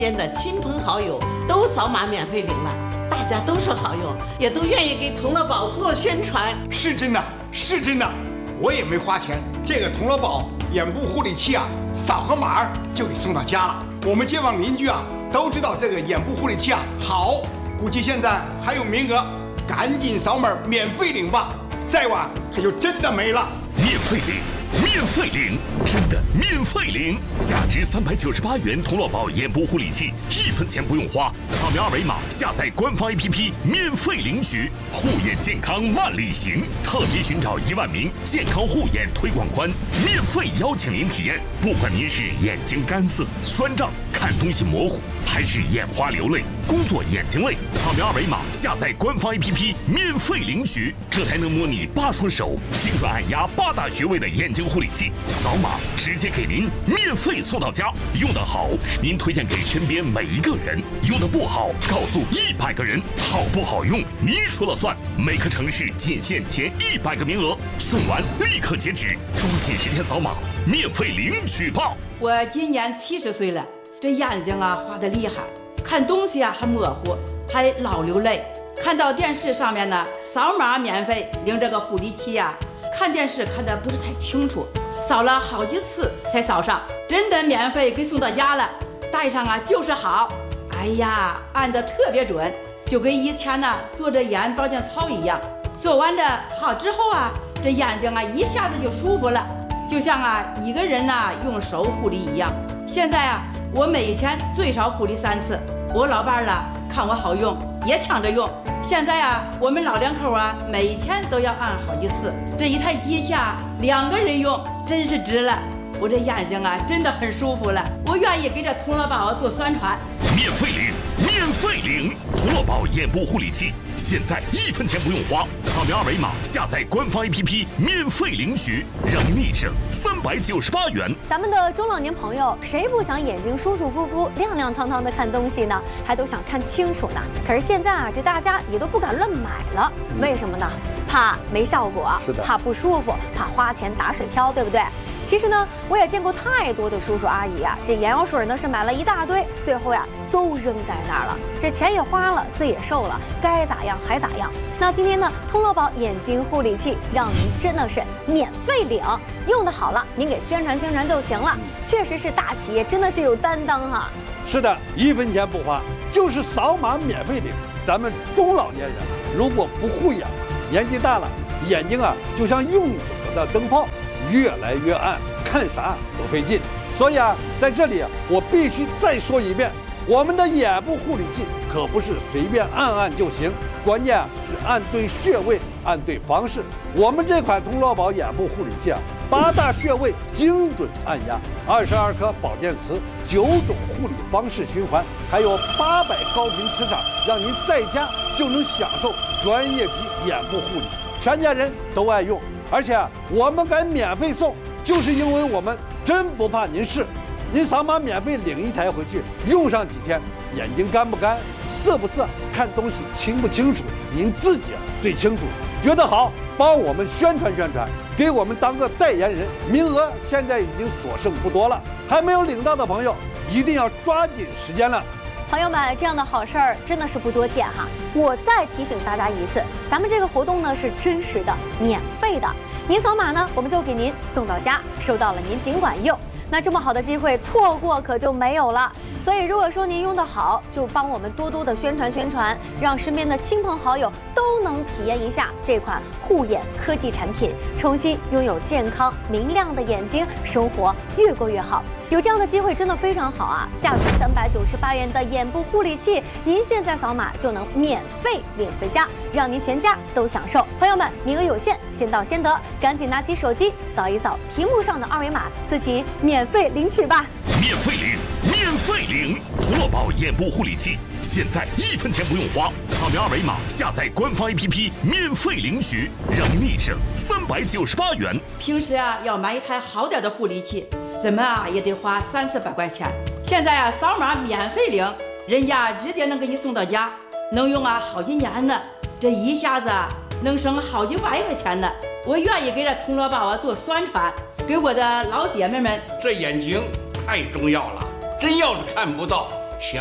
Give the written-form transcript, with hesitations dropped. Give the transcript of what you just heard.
边的亲朋好友都扫码免费领了，大家都是好友，也都愿意给童乐宝做宣传。 是真的，是真的，我也没花钱，这个童乐宝眼部护理器啊，扫个码就给送到家了。我们街坊邻居啊都知道这个眼部护理器啊好，估计现在还有名额，赶紧扫码免费领吧，再晚它就真的没了。 免费领，免费领，真的免费领！价值398元童乐宝眼部护理器，1分钱不用花，扫描2维码下载官方 APP 免费领取。护眼健康万里行，特别寻找1万名健康护眼推广官，免费邀请您体验。不管您是眼睛干涩、酸胀、看东西模糊，还是眼花流泪、工作眼睛累，扫描2维码下载官方 APP 免费领取。这台能模拟8双手精准按压8大穴位的眼睛护理器，扫码直接给您免费送到家。用得好，您推荐给身边每一个人；用得不好，告诉100个人。好不好用，您说了算。每个城市仅限前100个名额，送完立刻截止，抓紧时间扫码，免费领取吧。 我今年70岁了，这眼睛啊花得厉害，看东西啊还模糊，还老流泪。看到电视上面呢，扫码免费领这个护理器呀，看电视看得不是太清楚，扫了好几次才扫上，真的免费给送到家了，戴上啊就是好。哎呀，按得特别准，就跟以前呢做这眼保健操一样。做完的好之后啊，这眼睛啊一下子就舒服了，就像啊一个人呢用手护理一样。现在啊，我每一天最少护理3次。我老伴儿了看我好用，也抢着用。现在啊，我们老两口啊，每天都要按好几次。这一台机器啊，2个人用，真是值了。我这眼睛啊，真的很舒服了。我愿意给这童乐宝做宣传。 免费领，免费领！童乐宝眼部护理器，现在1分钱不用花，扫描2维码下载官方 APP 免费领取，让您立省398元。 咱们的中老年朋友，谁不想眼睛舒舒服服、亮亮堂堂的看东西呢？还都想看清楚呢。可是现在啊，这大家也都不敢乱买了，为什么呢？怕没效果，怕不舒服，怕花钱打水漂，对不对？其实呢，我也见过太多的叔叔阿姨啊，这眼药水呢是买了一大堆，最后呀都扔在那儿了，这钱也花了，罪也受了，该咋样还咋样。那今天呢，童乐宝眼睛护理器让您真的是免费领，用得好了，您给宣传宣传就行了。确实是大企业，真的是有担当哈。 是的，1分钱不花，就是扫码免费领。咱们中老年人如果不护眼，年纪大了，眼睛啊就像用久了的灯泡，越来越暗，看啥都费劲。所以啊，在这里我必须再说一遍，我们的眼部护理器可不是随便按按就行，关键是按对穴位，按对方式。我们这款童乐宝眼部护理器啊，8大穴位精准按压，22颗保健词，9种护理方式循环，还有800高频磁场，让您在家就能享受专业级眼部护理，全家人都爱用。而且我们敢免费送，就是因为我们真不怕您试。您扫码免费领一台回去，用上几天，眼睛干不干、涩不涩、看东西清不清楚，您自己最清楚。觉得好，帮我们宣传宣传，给我们当个代言人。名额现在已经所剩不多了，还没有领到的朋友一定要抓紧时间了。 朋友们，这样的好事儿真的是不多见哈。我再提醒大家一次，咱们这个活动呢是真实的、免费的。您扫码呢，我们就给您送到家，收到了您尽管用。那这么好的机会，错过可就没有了。所以如果说您用得好，就帮我们多多的宣传宣传，让身边的亲朋好友都能体验一下这款护眼科技产品，重新拥有健康明亮的眼睛，生活越过越好。有这样的机会真的非常好啊！价值398元的眼部护理器，您现在扫码就能免费领回家，让您全家都享受。朋友们，名额有限，先到先得，赶紧拿起手机扫一扫屏幕上的2维码，自己免费领取吧！ 免费领，免费领！童乐宝眼部护理器，现在1分钱不用花，扫描2维码下载官方 APP 免费领取，让您立省398元。 平时啊要买一台好点的护理器，怎么啊也得花300-400块钱。现在啊扫码免费领，人家直接能给你送到家，能用啊好几年呢。这一下子啊能省好几万块钱呢。我愿意给这童乐宝啊做宣传，给我的老姐妹们。 这眼睛太重要了，真要是看不到，